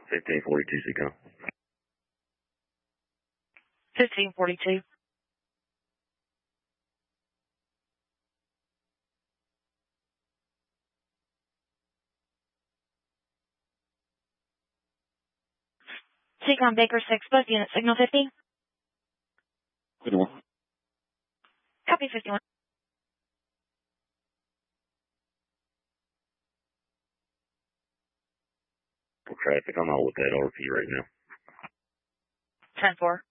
1542 Seacom. 1542. Seacom Baker 6, both units, signal 50. 51. Copy 51. Traffic, I'm all with that RP right now. 10-4.